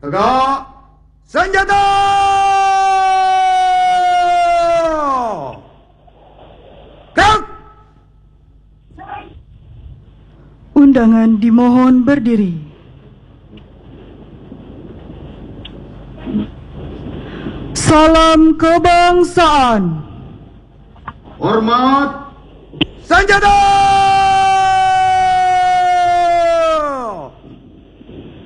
Tegak, senjata! Gerak! Undangan dimohon berdiri. Salam kebangsaan. Hormat, senjata!